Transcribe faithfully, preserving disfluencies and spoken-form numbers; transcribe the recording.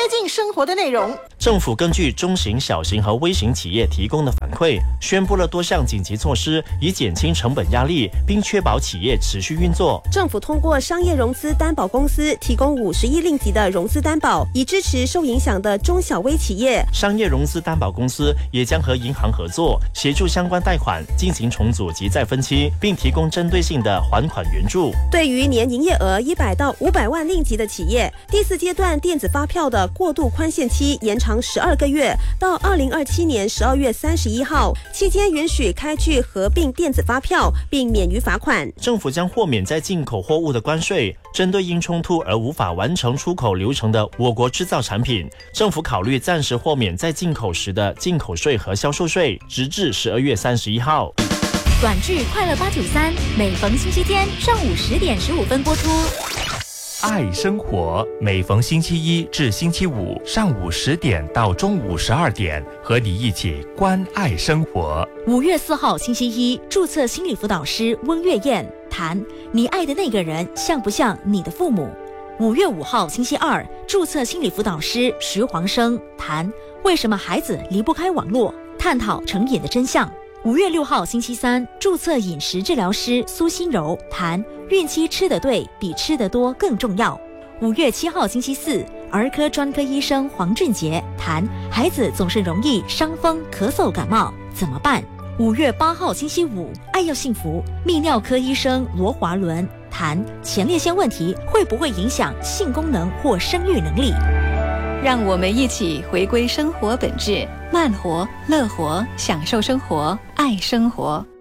近生活的内容。 政府根据中型、小型和微型企业提供的反馈，宣布了多项紧急措施，以减轻成本压力，并确保企业持续运作。 政府通过商业融资担保公司提供五十亿令吉的融资担保，以支持受影响的中小微企业。 商业融资担保公司也将和银行合作，协助相关贷款进行重组及再分期，并提供针对性的还款援助。 对于年营业额一百到五百万令吉的企业，第四阶段电子发票的过渡宽限期延长十二个月，到二零二七年十二月三十一号，期间允许开具合并电子发票，并免于罚款。 政府将豁免在进口货物的关税，针对因冲突而无法完成出口流程的我国制造产品，政府考虑暂时豁免在进口时的进口税和销售税，直至十二月三十一号。 短剧快乐八九三，每逢星期天上午十点十五分播出。 爱生活，每逢星期一至星期五上午十点到中午十二点，和你一起关爱生活。 五月四号星期一，注册心理辅导师温月燕谈你爱的那个人像不像你的父母。五月五号星期二，注册心理辅导师徐黄生谈为什么孩子离不开网络，探讨成瘾的真相。五月六号星期三，注册饮食治疗师苏心柔谈孕期吃得对比吃得多更重要。五月七号星期四，儿科专科医生黄俊杰谈孩子总是容易伤风咳嗽感冒怎么办。五月八号星期五，爱要幸福泌尿科医生罗华伦谈前列腺问题会不会影响性功能或生育能力。 让我们一起回归生活本质，慢活、乐活，享受生活，爱生活。